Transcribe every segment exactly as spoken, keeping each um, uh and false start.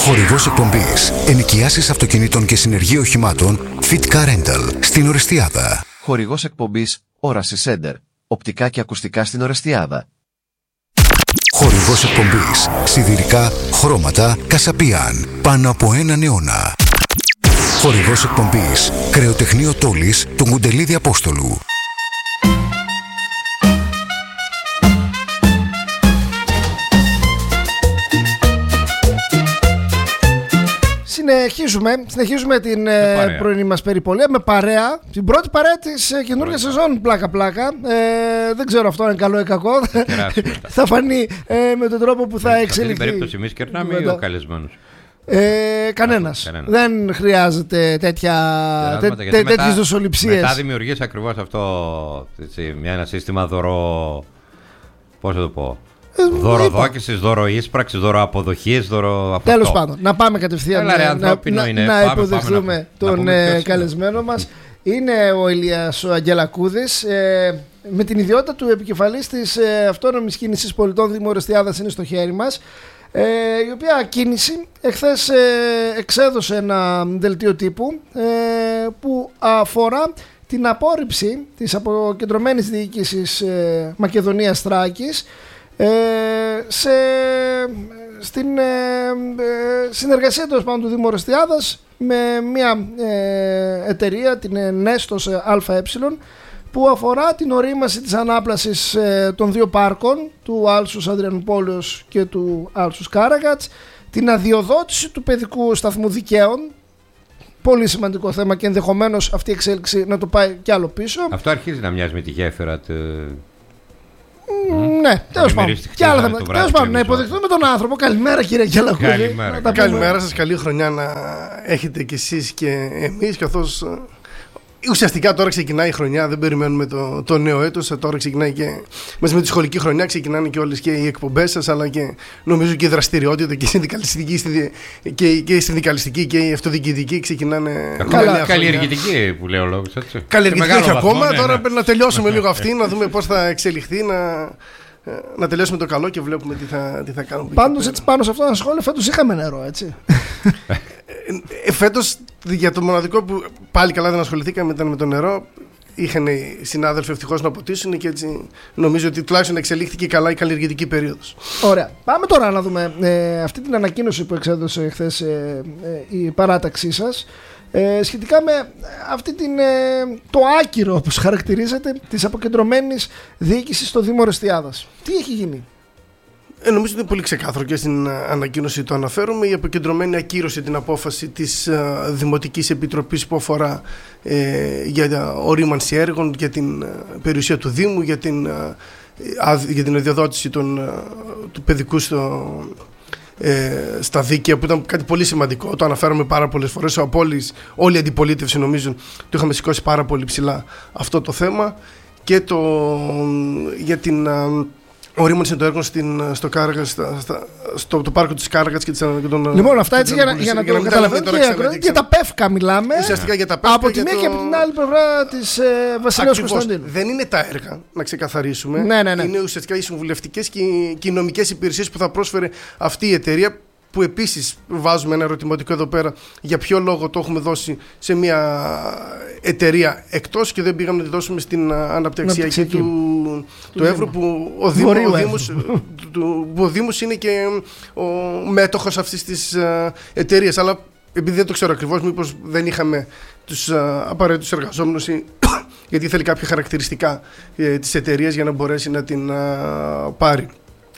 Χορηγός εκπομπής: ενοικιάσεις αυτοκινήτων και συνεργείο οχημάτων Fit Car Rental στην Ορεστιάδα. Χορηγός εκπομπής: Όραση Σέντερ. Οπτικά και ακουστικά στην Ορεστιάδα. Χορηγός εκπομπής: σιδηρικά, χρώματα, Κασαπίαν. Πάνω από έναν αιώνα. Χορηγός εκπομπής: Κρεοτεχνείο Τόλης του Κουντελίδη Απόστολου. Συνεχίζουμε, συνεχίζουμε την ε, πρωινή μας περιπολία με παρέα. Την πρώτη παρέα της ε, καινούργιας σεζόν, πλάκα-πλάκα. Ε, δεν ξέρω αυτό αν είναι καλό ή κακό. Θα φανεί ε, με τον τρόπο που θα εξελιχθεί. Σε αυτήν την περίπτωση εμείς κερνάμε ή ο καλεσμένος? Ε, κανένας. Κανένας. Δεν χρειάζεται τέτοια, τέ, τέ, τέτοιες δοσοληψίες. Μετά δημιουργείς ακριβώς αυτό, έτσι, μια, ένα σύστημα δωρο... Πώς θα το πω? Δωροδόκησης, δωροείσπραξης, δωροαποδοχής, δωρο... Τέλος πάντων, να πάμε κατευθείαν Έλα, ρε, να, να, είναι. να πάμε, υποδεχθούμε πάμε, τον να, ε, καλεσμένο μας. Είναι ο Ηλίας ο Αγγελακούδης, ε, με την ιδιότητα του επικεφαλής της ε, αυτόνομης κίνησης πολιτών Δήμου Ορεστιάδας είναι στο χέρι μας, ε, η οποία κίνηση εχθές ε, εξέδωσε ένα δελτίο τύπου ε, που αφορά την απόρριψη της αποκεντρωμένης διοίκησης ε, Μακεδονίας Θράκης Ε, σε, στην ε, ε, συνεργασία τέλος πάντων του Δήμου Ορεστιάδας με μια ε, εταιρεία, την ε, Νέστος ΑΕ, που αφορά την ορίμαση της ανάπλασης ε, των δύο πάρκων, του Άλσους Αδριανουπόλεως και του Άλσους Κάραγατς, την αδειοδότηση του παιδικού σταθμού Δικαίων. Πολύ σημαντικό θέμα και ενδεχομένως αυτή η εξέλιξη να το πάει κι άλλο πίσω. Αυτό αρχίζει να μοιάζει με τη γέφυρα του... Mm, ναι, τέλος πάντων. Τέλος πάντων, να υποδεχτούμε τον άνθρωπο. Καλημέρα, κύριε Αγγελακούδη. Καλημέρα, καλημέρα σας. Καλή χρονιά να έχετε κι εσείς και εμείς, καθώς ουσιαστικά τώρα ξεκινάει η χρονιά. Δεν περιμένουμε το, το νέο έτος. Τώρα ξεκινάει και μέσα με τη σχολική χρονιά. Ξεκινάνε και όλες και οι εκπομπές σας, αλλά και νομίζω και η δραστηριότητα και η συνδικαλιστική και, και η συνδικαλιστική και η αυτοδιοικητική ξεκινάνε. Καλά, καλλιεργητική που λέει ο λόγος, έτσι. Καλλιεργητική όχι ακόμα. Ναι, τώρα ναι. πρέπει να τελειώσουμε λίγο αυτή, να δούμε πώς θα εξελιχθεί, να, να τελειώσουμε το καλό και βλέπουμε τι θα, τι θα κάνουμε. Πάντως, έτσι, πάνω σε αυτό ένα σχόλιο, φέτος είχαμε νερό, έτσι. Ε, φέτος, για το μοναδικό που πάλι καλά δεν ασχοληθήκαμε ήταν με το νερό. Είχαν οι συνάδελφοι ευτυχώς να ποτίσουν και έτσι νομίζω ότι τουλάχιστον εξελίχθηκε καλά η καλλιεργητική περίοδος. Ωραία. Πάμε τώρα να δούμε ε, αυτή την ανακοίνωση που εξέδωσε χθες ε, ε, η παράταξή σας ε, σχετικά με αυτή την, ε, το άκυρο, όπως χαρακτηρίζεται, της αποκεντρωμένης διοίκησης στο Δήμο Ορεστιάδας. Τι έχει γίνει? Ε, νομίζω ότι είναι πολύ ξεκάθαρο και στην ανακοίνωση το αναφέρουμε. Η αποκεντρωμένη ακύρωσε την απόφαση της uh, Δημοτικής Επιτροπής που αφορά ε, για ορίμανση έργων, για την uh, περιουσία του Δήμου, για την, uh, για την αδειοδότηση των, uh, του παιδικού στο, ε, στα δίκαια, που ήταν κάτι πολύ σημαντικό. Το αναφέραμε πάρα πολλές φορές. Από όλης, όλη η αντιπολίτευση νομίζω το είχαμε σηκώσει πάρα πολύ ψηλά αυτό το θέμα. Και το, για την... Uh, ορίμανση των έργων στην, στο, Κάργα, στα, στα, στο το πάρκο της Κάργας και, και τον... Λοιπόν, αυτά έτσι για, για, για να το καταλαβαίνουμε και για τα ΠΕΦΚΑ μιλάμε. Ουσιαστικά για τα ΠΕΦΚΑ. Από τη μία το... και από την άλλη πλευρά της ε, Βασιλέως Κωνσταντίνου. Δεν είναι τα έργα, να ξεκαθαρίσουμε. Ναι, ναι, ναι. Είναι ουσιαστικά οι συμβουλευτικές και οι, και οι νομικές υπηρεσίες που θα πρόσφερε αυτή η εταιρεία, που επίσης βάζουμε ένα ερωτηματικό εδώ πέρα για ποιο λόγο το έχουμε δώσει σε μια εταιρεία εκτός και δεν πήγαμε να τη δώσουμε στην αναπτυξιακή του, του, του Εύρου, που ο Δήμος, ο, Δήμος, του, ο Δήμος είναι και ο μέτοχος αυτής της εταιρείας. Αλλά επειδή δεν το ξέρω ακριβώς, μήπως δεν είχαμε τους απαραίτητους εργαζόμενους ή γιατί θέλει κάποια χαρακτηριστικά ε, της εταιρείας για να μπορέσει να την α, πάρει.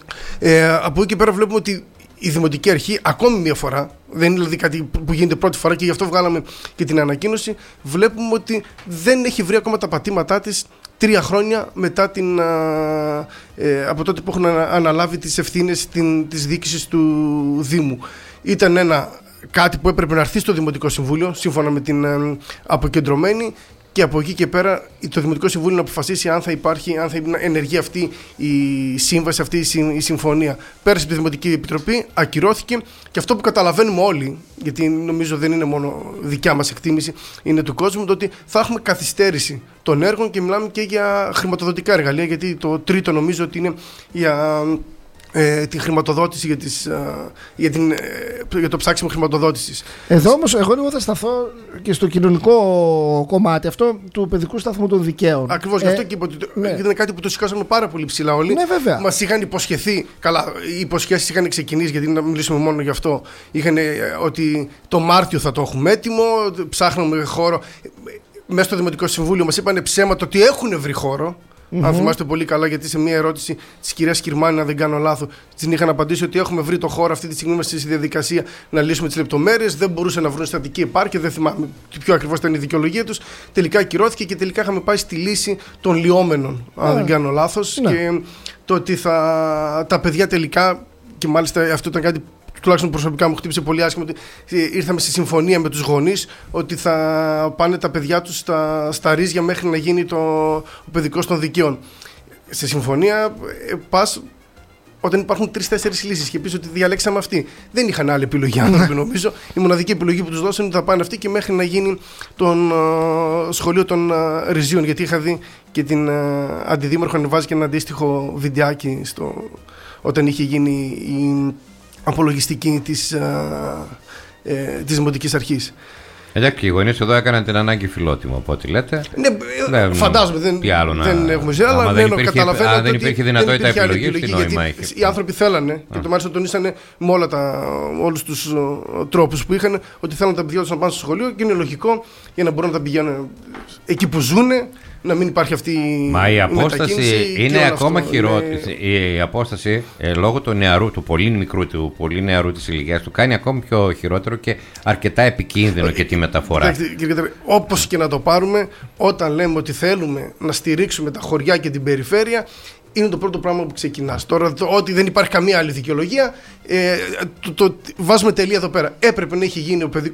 Ε, από εκεί και πέρα βλέπουμε ότι η Δημοτική Αρχή ακόμη μια φορά, δεν είναι δηλαδή κάτι που γίνεται πρώτη φορά και γι' αυτό βγάλαμε και την ανακοίνωση, βλέπουμε ότι δεν έχει βρει ακόμα τα πατήματά της τρία χρόνια μετά την, α, ε, από τότε που έχουν αναλάβει τις ευθύνες την, της διοίκησης του Δήμου. Ήταν ένα κάτι που έπρεπε να έρθει στο Δημοτικό Συμβούλιο σύμφωνα με την α, αποκεντρωμένη, και από εκεί και πέρα το Δημοτικό Συμβούλιο να αποφασίσει αν θα υπάρχει, αν θα ενεργεί αυτή η σύμβαση, αυτή η συμφωνία. Πέρασε από τη Δημοτική Επιτροπή, ακυρώθηκε, και αυτό που καταλαβαίνουμε όλοι, γιατί νομίζω δεν είναι μόνο δικιά μας εκτίμηση, είναι του κόσμου, το ότι θα έχουμε καθυστέρηση των έργων και μιλάμε και για χρηματοδοτικά εργαλεία, γιατί το τρίτο νομίζω ότι είναι για... Ε, τη χρηματοδότηση για, τις, ε, για την ε, για το ψάξιμο χρηματοδότησης. Εδώ όμως εγώ λίγο θα σταθώ και στο κοινωνικό κομμάτι αυτό του παιδικού σταθμού των δικαίων. Ακριβώς, γι' αυτό και είπα ότι ναι. ήταν κάτι που το σηκώσαμε πάρα πολύ ψηλά όλοι. Ναι, βέβαια. Μας είχαν υποσχεθεί, καλά, οι υποσχέσεις είχαν ξεκινήσει, γιατί να μιλήσουμε μόνο γι' αυτό. Είχαν ότι το Μάρτιο θα το έχουμε έτοιμο, ψάχνουμε χώρο. Μέσα στο Δημοτικό Συμβούλιο μας είπαν ψέματα ότι έχουν βρει χώρο. Mm-hmm. Αν θυμάστε πολύ καλά, γιατί σε μια ερώτηση της κυρίας Κυρμάνη, αν δεν κάνω λάθος, την είχαν απαντήσει ότι έχουμε βρει το χώρο. Αυτή τη στιγμή είμαστε στη διαδικασία να λύσουμε τις λεπτομέρειες. Δεν μπορούσαν να βρουν στατική επάρκεια, δεν θυμάμαι ποιο ακριβώς ήταν η δικαιολογία τους. Τελικά ακυρώθηκε και τελικά είχαμε πάει στη λύση των λιώμενων, αν yeah. δεν κάνω λάθος. Yeah. Και το ότι θα, τα παιδιά τελικά, και μάλιστα αυτό ήταν κάτι τουλάχιστον προσωπικά μου χτύπησε πολύ άσχημα, ότι ήρθαμε στη συμφωνία με τους γονείς ότι θα πάνε τα παιδιά τους στα, στα ρίζια μέχρι να γίνει το, ο παιδικός των δικαίων. Σε συμφωνία πας όταν υπάρχουν τρεις-τέσσερις λύσεις και πεις ότι διαλέξαμε αυτή. Δεν είχαν άλλη επιλογή άνθρωποι, νομίζω. Η μοναδική επιλογή που τους δώσαν είναι ότι θα πάνε αυτή και μέχρι να γίνει το uh, σχολείο των uh, Ριζίων. Γιατί είχα δει και την uh, αντιδήμαρχο ανεβάζει και ένα αντίστοιχο βιντεάκι στο, όταν είχε γίνει η απολογιστική της, α, ε, της Δημοτικής Αρχής. Εντάξει, οι γονείς εδώ έκαναν την ανάγκη φιλότιμο, από ό,τι λέτε. Ναι, δεν, φαντάζομαι, δεν, δεν να... έχουμε ζήσει, αλλά δεν ναι, υπήρχε, καταλαβαίνω αν δεν υπήρχε δυνατότητα επιλογής, επιλογή, τι νόημα είχε. Οι άνθρωποι θέλανε, α. και το μάλιστα τονίσανε με όλα τα, όλους τους uh, τρόπους που είχαν, ότι θέλουν τα παιδιά τους να πάνε στο σχολείο και είναι λογικό για να μπορούν να τα πηγαίνουν εκεί που ζουν. Να μην υπάρχει αυτή η Μα η απόσταση είναι ακόμα χειρότερη. Είναι... Η απόσταση ε, λόγω του νεαρού, του πολύ μικρού, του πολύ νεαρού της ηλικίας του, κάνει ακόμη πιο χειρότερο και αρκετά επικίνδυνο ε, και τη μεταφορά. Όπως και να το πάρουμε, όταν λέμε ότι θέλουμε να στηρίξουμε τα χωριά και την περιφέρεια, είναι το πρώτο πράγμα που ξεκινάς. Τώρα, το, ότι δεν υπάρχει καμία άλλη δικαιολογία, ε, το, το, βάζουμε τελεία εδώ πέρα. Έπρεπε να έχει γίνει ο παιδι,